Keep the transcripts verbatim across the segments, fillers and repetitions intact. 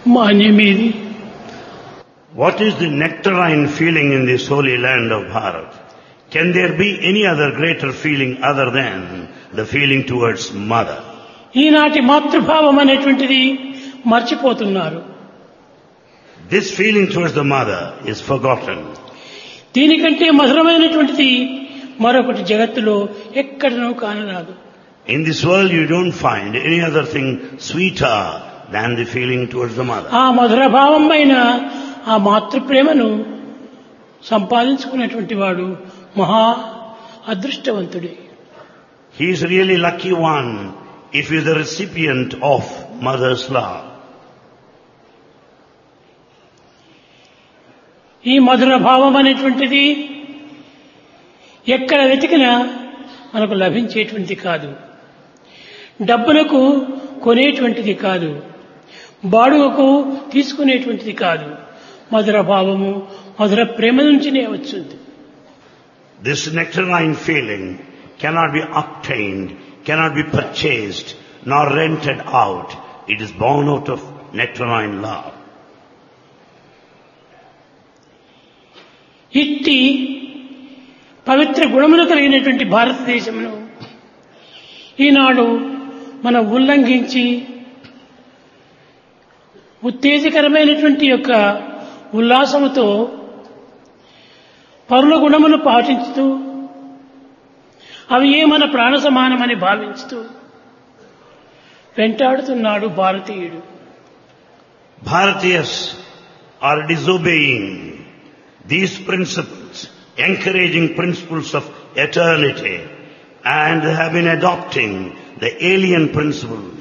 మాన్యమేది. What is the nectarine feeling in this holy land of Bharat? Can there be any other greater feeling other than the feeling towards mother? ఈనాటి మాతృభావం అనేటువంటిది మర్చిపోతున్నారు. This feeling towards the mother is forgotten. దీనికంటే మధురమైనటువంటిది మరొకటి జగత్తులో ఎక్కడనూ కానరాదు. In this world you don't find any other thing sweeter than the feeling towards the mother. ఆ మధుర భావమైన ఆ మాతృప్రేమను సంపాదించుకున్నటువంటి వాడు మహా అదృష్టవంతుడే. He is really lucky one if he is the recipient of mother's love. ఈ మధుర భావం అనేటువంటిది ఎక్కడ వెతికినా మనకు లభించేటువంటిది కాదు, డబ్బులకు కొనేటువంటిది కాదు, బాడుగకు తీసుకునేటువంటిది కాదు. మధుర భావము మధుర ప్రేమ నుంచినే వచ్చింది. This nectarine feeling cannot be obtained, cannot be purchased, nor rented out. It is born out of nectarine love. ఇట్టి పవిత్ర గుణములు కలిగినటువంటి భారతదేశమును ఈనాడు మనం ఉల్లంఘించి ఉత్తేజకరమైనటువంటి యొక్క ఉల్లాసముతో పరుల గుణమును పాటించుతూ అవి ఏ మన ప్రాణ సమానమని భావించుతూ వెంటాడుతున్నాడు భారతీయుడు. Bharatiyas are disobeying these principles, encouraging principles of eternity, and have been adopting the alien principles,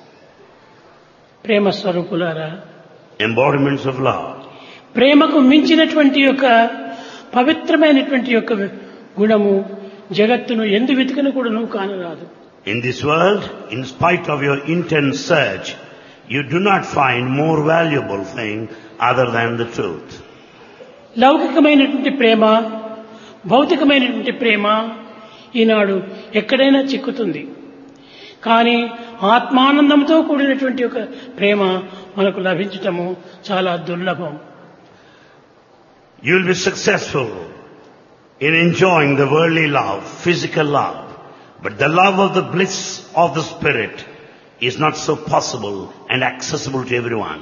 ప్రేమ స్వరూపులారా, embodiments of love. ప్రేమకు మించినటువంటి యొక్క పవిత్రమైనటువంటి యొక్క గుణము జగత్తును ఎందు వెతికిన కూడాను కానరాదు. In this world, in spite of your intense search, you do not find more valuable thing other than the truth. లౌకికమైనటువంటి ప్రేమ, భౌతికమైనటువంటి ప్రేమ ఈనాడు ఎక్కడైనా చిక్కుతుంది. కానీ ఆత్మానందంతో కూడినటువంటి ఒక ప్రేమ మనకు లభించటము చాలా దుర్లభం. You will be successful in enjoying the worldly love, physical love, but the love of the bliss of the spirit is not so possible and accessible to everyone.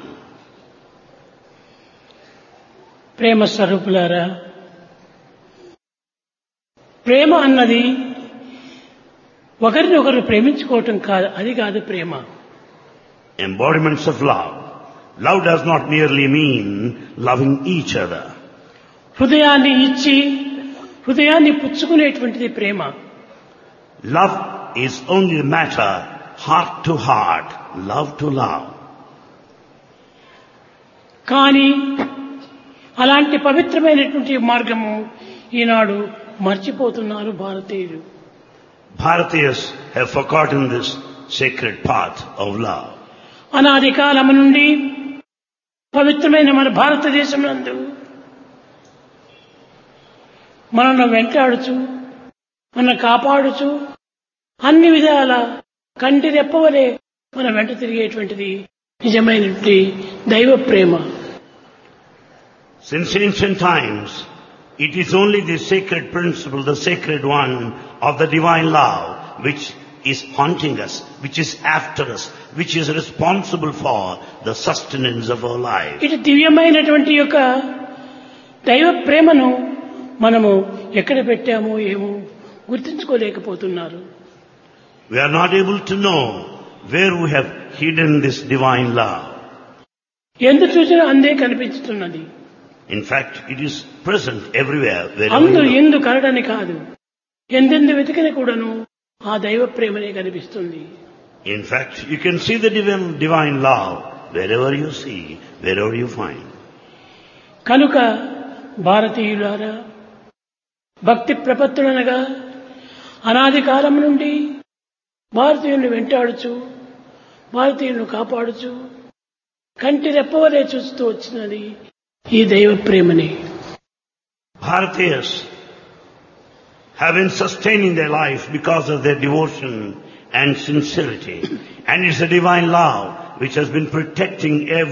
ప్రేమ స్వరూపులారా, ప్రేమ అన్నది ఒకరిని ఒకరు ప్రేమించుకోవటం కాదు, అది కాదు ప్రేమ. Embodiments of love. Love does not merely mean loving each other. హృదయాన్ని ఇచ్చి హృదయాన్ని పుచ్చుకునేటువంటిది ప్రేమ. Love is only a matter heart to heart, love to love. కానీ అలాంటి పవిత్రమైనటువంటి మార్గము ఈనాడు మర్చిపోతున్నారు భారతీయులు. Bharatiyas have forgotten this sacred path of love. అనాది కాలము నుండి పవిత్రమైన మన భారతదేశం నందు మనల్ని వెంటాడుచు మన కాపాడుచు అన్ని విధాల కంటి రెప్పవలే మన వెంట తిరిగేటువంటిది నిజమైనటువంటి దైవ ప్రేమ. Since ancient times, it is only the sacred principle, the sacred one of the divine love, which is haunting us, which is after us, which is responsible for the sustenance of our life. ఇటు దివ్యమైనటువంటి యొక్క దైవ ప్రేమను మనము ఎక్కడ పెట్టామో ఏమో గుర్తించుకోలేకపోతున్నారు. We are not able to know where we have hidden this divine love. ఎందు చూసినా అందే కనిపించుతున్నది. In fact, it is present everywhere. అందు ఎందు కరడని కాదు, ఎందెందు వెతికిన కూడాను ఆ దైవ ప్రేమనే కనిపిస్తుంది. In fact, you can see the divine, divine love wherever you see, wherever you find. కనుక భారతీయులారా, భక్తి ప్రపత్తులనగా అనాది కాలం నుండి భారతీయులను వెంటాడుచు భారతీయులను కాపాడుచు కంటి రెప్పవలే చూస్తూ వచ్చినది ఈ దైవ ప్రేమని. Bharatiyas have been sustaining their life because of their devotion and sincerity. And it's a divine love which has been protecting every